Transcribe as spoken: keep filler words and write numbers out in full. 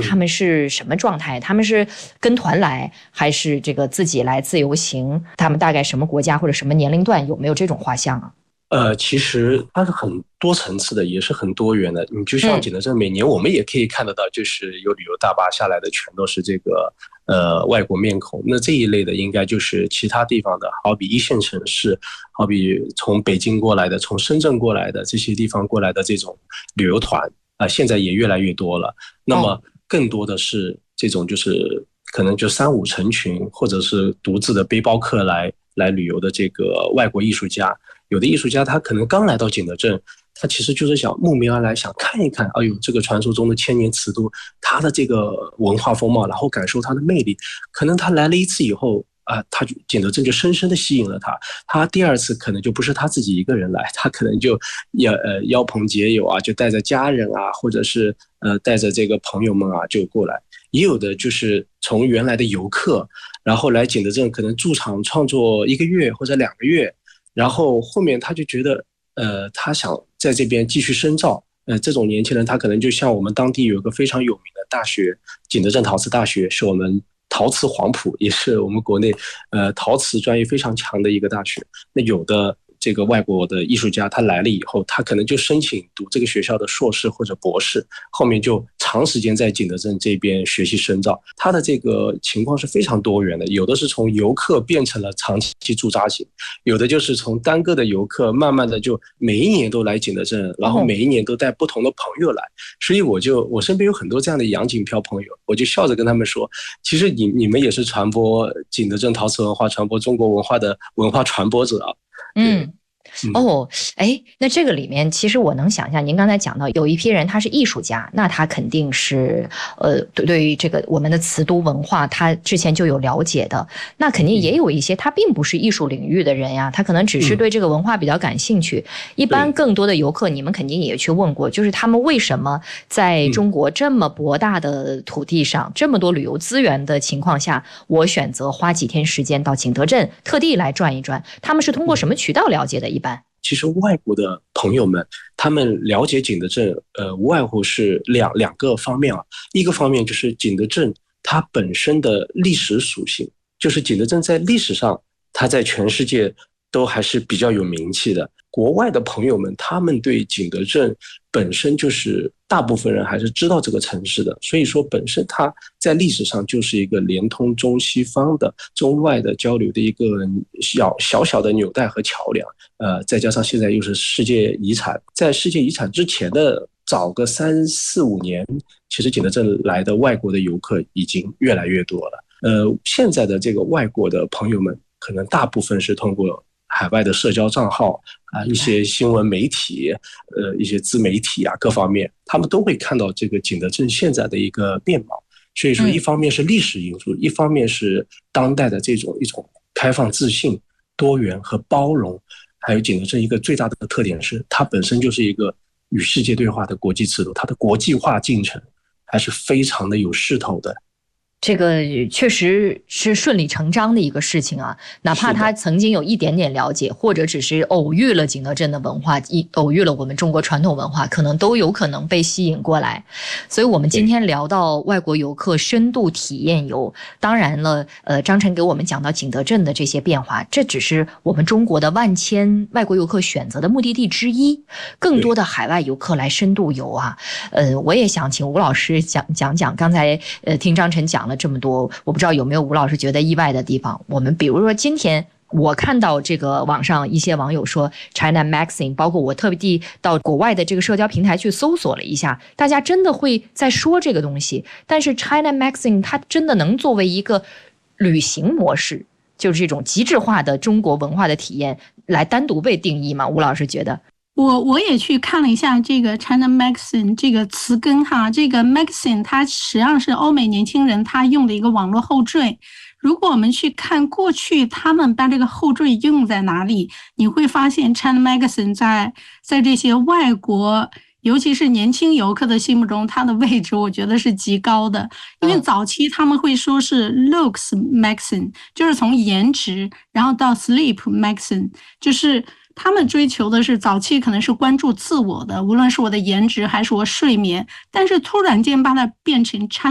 他们是什么状态？他们是跟团来，还是这个自己来自由行？他们大概什么国家或者什么年龄段？有没有这种画像啊？ 呃，其实它是很多层次的，也是很多元的。你就像景德镇，每年我们也可以看得到，就是有旅游大巴下来的，全都是这个呃外国面孔。那这一类的，应该就是其他地方的，好比一线城市，好比从北京过来的，从深圳过来的这些地方过来的这种旅游团啊、呃，现在也越来越多了。那么更多的是这种就是可能就三五成群，或者是独自的背包客来来旅游的这个外国艺术家。有的艺术家他可能刚来到景德镇，他其实就是想慕名而来，想看一看，哎呦，这个传说中的千年瓷都，它的这个文化风貌，然后感受它的魅力。可能他来了一次以后啊、呃，他就景德镇就深深的吸引了他。他第二次可能就不是他自己一个人来，他可能就要呃邀朋结友啊，就带着家人啊，或者是呃带着这个朋友们啊就过来。也有的就是从原来的游客，然后来景德镇可能驻场创作一个月或者两个月。然后后面他就觉得，呃，他想在这边继续深造。呃，这种年轻人，他可能就像我们当地有一个非常有名的大学，景德镇陶瓷大学，是我们陶瓷黄埔，也是我们国内呃陶瓷专业非常强的一个大学。那有的这个外国的艺术家，他来了以后，他可能就申请读这个学校的硕士或者博士，后面就长时间在景德镇这边学习深造。他的这个情况是非常多元的，有的是从游客变成了长期驻扎型，有的就是从单个的游客慢慢的就每一年都来景德镇，然后每一年都带不同的朋友来。所以我就我身边有很多这样的洋景漂朋友，我就笑着跟他们说，其实你你们也是传播景德镇陶瓷文化、传播中国文化的文化传播者啊。 嗯。哦，哎，那这个里面其实我能想象，您刚才讲到有一批人他是艺术家，那他肯定是呃对对于这个我们的瓷都文化他之前就有了解的，那肯定也有一些他并不是艺术领域的人呀，他可能只是对这个文化比较感兴趣。一般更多的游客你们肯定也去问过，就是他们为什么在中国这么博大的土地上，这么多旅游资源的情况下，我选择花几天时间到景德镇特地来转一转，他们是通过什么渠道了解的？一般其实外国的朋友们，他们了解景德镇，呃，无外乎是两两个方面啊。一个方面就是景德镇它本身的历史属性，就是景德镇在历史上，它在全世界都还是比较有名气的。国外的朋友们，他们对景德镇本身就是大部分人还是知道这个城市的，所以说本身它在历史上就是一个连通中西方的、中外的交流的一个小小小的纽带和桥梁。呃，再加上现在又是世界遗产，在世界遗产之前的早个三四五年，其实景德镇来的外国的游客已经越来越多了。呃，现在的这个外国的朋友们，可能大部分是通过海外的社交账号啊，一些新闻媒体，呃，一些自媒体啊，各方面，他们都会看到这个景德镇现在的一个面貌。所以说，一方面是历史因素，一方面是当代的这种一种开放、自信、多元和包容。还有景德镇一个最大的特点是，它本身就是一个与世界对话的国际瓷都，它的国际化进程还是非常的有势头的。 这个确实是顺理成章的一个事情啊，哪怕他曾经有一点点了解，或者只是偶遇了景德镇的文化，偶遇了我们中国传统文化，可能都有可能被吸引过来。所以我们今天聊到外国游客深度体验游，当然了，呃，张晨给我们讲到景德镇的这些变化，这只是我们中国的万千外国游客选择的目的地之一，更多的海外游客来深度游啊。呃，我也想请吴老师讲讲讲，刚才呃听张晨讲了这么多，我不知道有没有吴老师觉得意外的地方。我们比如说今天我看到这个网上一些网友说 China Magazine， 包括我特地到国外的这个社交平台去搜索了一下，大家真的会在说这个东西。但是 China Magazine 它真的能作为一个旅行模式，就是这种极致化的中国文化的体验来单独被定义吗？吴老师觉得？ 我我也去看了一下这个 China Magazine 这个词根哈，这个 Magazine 它实际上是欧美年轻人他用的一个网络后缀。如果我们去看过去他们把这个后缀用在哪里，你会发现 China Magazine 在在这些外国尤其是年轻游客的心目中，它的位置我觉得是极高的。因为早期他们会说是 looks magazine， 就是从颜值然后到 sleep magazine， 就是他们追求的是早期可能是关注自我的，无论是我的颜值还是我睡眠，但是突然间把它变成